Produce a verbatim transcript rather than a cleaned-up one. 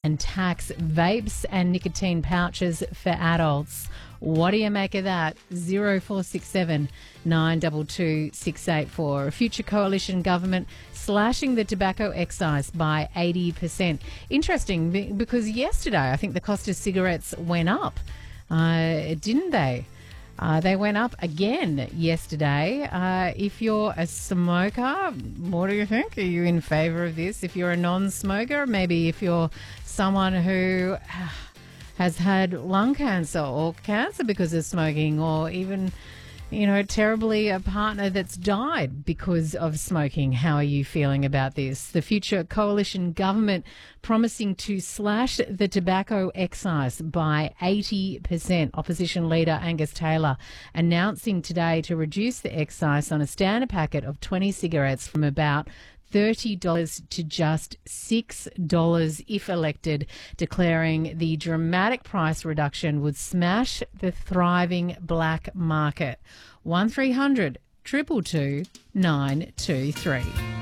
and tax vapes and nicotine pouches for adults. What do you make of that? zero four six seven nine two two six eight four. A future coalition government slashing the tobacco excise by eighty percent. Interesting be- because yesterday I think the cost of cigarettes went up, uh, didn't they? Uh, they went up again yesterday. Uh, if you're a smoker, what do you think? Are you in favour of this? If you're a non-smoker, maybe if you're someone who has had lung cancer or cancer because of smoking, or even, you know, terribly a partner that's died because of smoking. How are you feeling about this? The future coalition government promising to slash the tobacco excise by eighty percent. Opposition leader Angus Taylor announcing today to reduce the excise on a standard packet of twenty cigarettes from about thirty dollars to just six dollars if elected, declaring the dramatic price reduction would smash the thriving black market. one three hundred two two two nine two three.